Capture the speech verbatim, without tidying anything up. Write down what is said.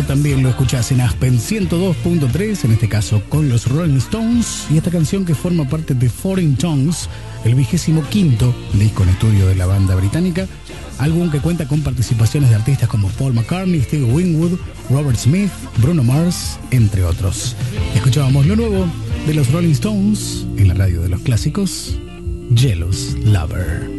también lo escuchás en Aspen ciento dos punto tres, en este caso con los Rolling Stones, y esta canción que forma parte de Foreign Tongues, el vigésimo quinto disco en estudio de la banda británica, álbum que cuenta con participaciones de artistas como Paul McCartney, Steve Winwood, Robert Smith, Bruno Mars, entre otros. Escuchábamos lo nuevo de los Rolling Stones en la radio de los clásicos, Jealous Lover.